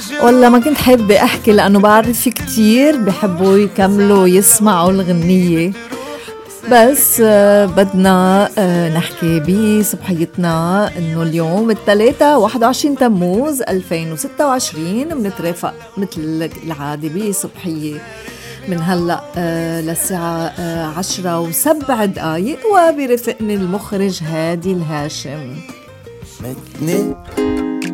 والله ما كنت حابة أحكي لأنه بعرف في كتير بحبوا يكملوا يسمعوا الغنية، بس بدنا نحكي بصبحيتنا إنه اليوم الثلاثة 21 تموز 2026 بنترافق مثل العادة بصبحية من هلأ للساعة 10:07 وبرفقني المخرج هادي الهاشم. Maintenant